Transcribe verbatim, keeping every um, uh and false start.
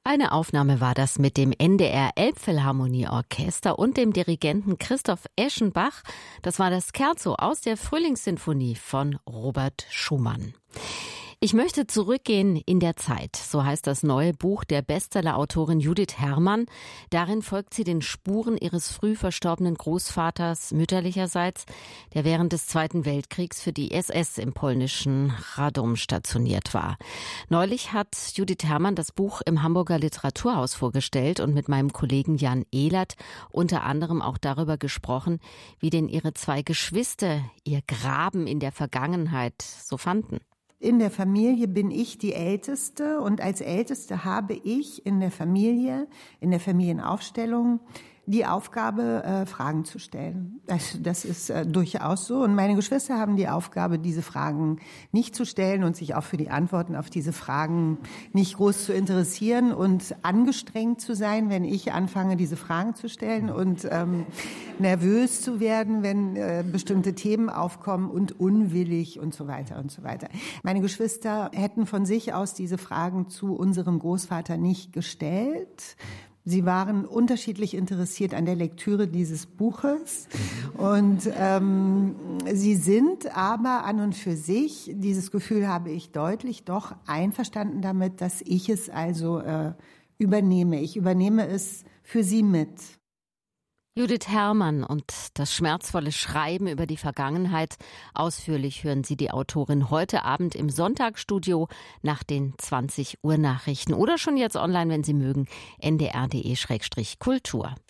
Eine Aufnahme war das mit dem N D R Elbphilharmonieorchester und dem Dirigenten Christoph Eschenbach. Das war das Scherzo aus der Frühlingssinfonie von Robert Schumann. Ich möchte zurückgehen in der Zeit, so heißt das neue Buch der Bestsellerautorin Judith Herrmann. Darin folgt sie den Spuren ihres früh verstorbenen Großvaters mütterlicherseits, der während des Zweiten Weltkriegs für die S S im polnischen Radom stationiert war. Neulich hat Judith Herrmann das Buch im Hamburger Literaturhaus vorgestellt und mit meinem Kollegen Jan Ehlert unter anderem auch darüber gesprochen, wie denn ihre zwei Geschwister ihr Graben in der Vergangenheit so fanden. In der Familie bin ich die Älteste und als Älteste habe ich in der Familie, in der Familienaufstellung die Aufgabe, äh, Fragen zu stellen. Das, das ist äh, durchaus so. Und meine Geschwister haben die Aufgabe, diese Fragen nicht zu stellen und sich auch für die Antworten auf diese Fragen nicht groß zu interessieren und angestrengt zu sein, wenn ich anfange, diese Fragen zu stellen und ähm, nervös zu werden, wenn äh, bestimmte Themen aufkommen und unwillig und so weiter und so weiter. Meine Geschwister hätten von sich aus diese Fragen zu unserem Großvater nicht gestellt. Sie waren unterschiedlich interessiert an der Lektüre dieses Buches und ähm, sie sind aber an und für sich, dieses Gefühl habe ich deutlich, doch einverstanden damit, dass ich es also äh, übernehme. Ich übernehme es für sie mit. Judith Herrmann und das schmerzvolle Schreiben über die Vergangenheit. Ausführlich hören Sie die Autorin heute Abend im Sonntagsstudio nach den zwanzig Uhr Nachrichten oder schon jetzt online, wenn Sie mögen, n d r punkt d e slash kultur.